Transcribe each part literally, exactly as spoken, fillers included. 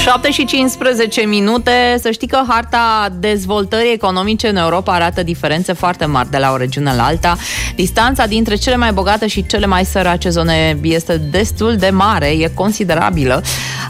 șapte și cincisprezece minute. Să știi că harta dezvoltării economice în Europa arată diferențe foarte mari de la o regiune la alta. Distanța dintre cele mai bogate și cele mai sărace zone este destul de mare, e considerabilă.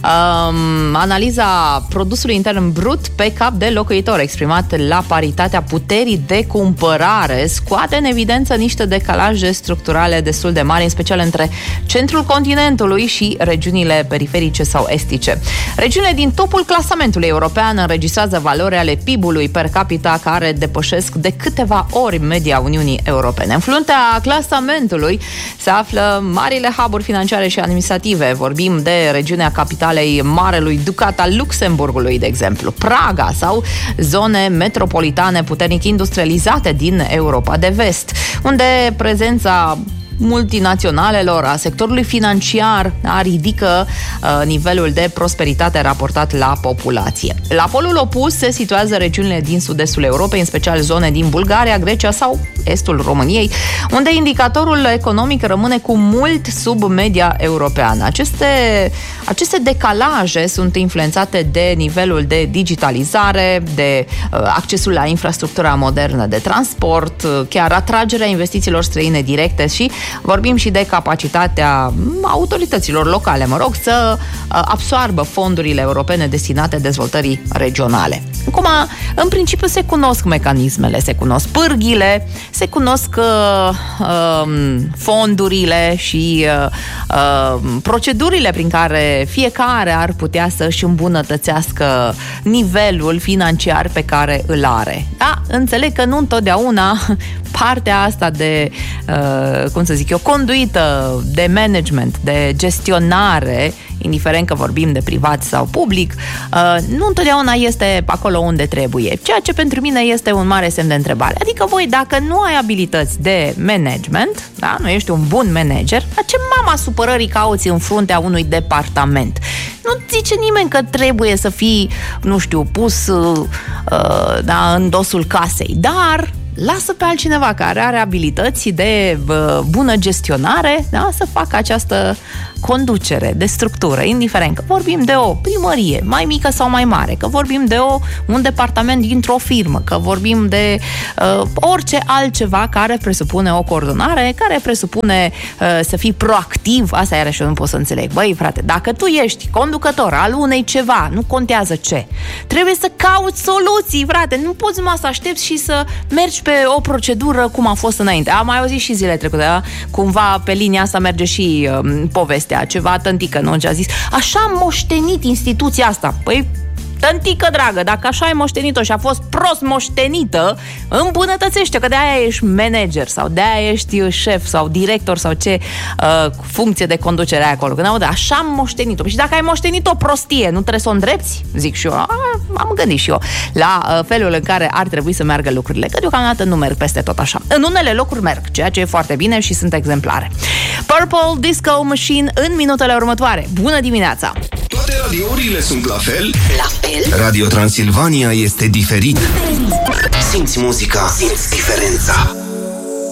Um, analiza produsului intern brut pe cap de locuitor exprimat la paritatea puterii de cumpărare scoate în evidență niște decalaje structurale destul de mari, în special între centrul continentului și regiunile periferice sau estice. Regiunile din topul clasamentului european înregistrează valori ale P I B-ului per capita care depășesc de câteva ori media Uniunii Europene. În fruntea clasamentului se află marile hub-uri financiare și administrative. Vorbim de regiunea capitalei Marelui Ducat al Luxemburgului, de exemplu, Praga, sau zone metropolitane puternic industrializate din Europa de Vest, unde prezența multinaționalelor, a sectorului financiar ridică uh, nivelul de prosperitate raportat la populație. La polul opus se situează regiunile din sud-estul Europei, în special zone din Bulgaria, Grecia sau estul României, unde indicatorul economic rămâne cu mult sub media europeană. Aceste, aceste decalaje sunt influențate de nivelul de digitalizare, de uh, accesul la infrastructura modernă de transport, uh, chiar atragerea investițiilor străine directe și vorbim și de capacitatea autorităților locale, mă rog, să absoarbă fondurile europene destinate dezvoltării regionale. Acum, în principiu, se cunosc mecanismele, se cunosc pârghile, se cunosc uh, uh, fondurile și uh, uh, procedurile prin care fiecare ar putea să-și îmbunătățească nivelul financiar pe care îl are. Da, înțeleg că nu întotdeauna partea asta de, uh, cum să zic eu, conduită de management, de gestionare, indiferent că vorbim de privat sau public, uh, nu întotdeauna este acolo unde trebuie. Ceea ce pentru mine este un mare semn de întrebare. Adică voi, dacă nu ai abilități de management, da, nu ești un bun manager, la ce mama supărării cauți în fruntea unui departament? Nu zice nimeni că trebuie să fii, nu știu, pus uh, uh, da, în dosul casei, dar lasă pe altcineva care are abilități de uh, bună gestionare, da, să facă această conducere de structură, indiferent că vorbim de o primărie mai mică sau mai mare, că vorbim de o, un departament dintr-o firmă, că vorbim de uh, orice altceva care presupune o coordonare, care presupune uh, să fii proactiv. Asta iarăși eu nu pot să înțeleg. Băi, frate, dacă tu ești conducător al unei ceva, nu contează ce, trebuie să cauți soluții, frate, nu poți numai să aștepți și să mergi pe o procedură cum a fost înainte. Am mai auzit și zile trecute, da? Cumva pe linia asta merge și uh, povestea, ceva tântică, nu? Ce a zis, așa am moștenit instituția asta. Păi, tântică dragă, dacă așa ai moștenit-o și a fost prost moștenită, îmbunătățește, că de-aia ești manager sau de-aia ești șef sau director sau ce uh, funcție de conducere ai acolo. Când aud, așa am moștenit-o. Și dacă ai moștenit-o prostie, nu trebuie să o îndrepți? Zic și eu, a, am gândit și eu la uh, felul în care ar trebui să meargă lucrurile, că deocamdată nu merg peste tot așa. În unele locuri merg, ceea ce e foarte bine și sunt exemplare. Purple Disco Machine în minutele următoare. Bună dimineața! Toate radiourile sunt la fel? La fel? Radio Transilvania este diferit. Simți muzica, simți diferența.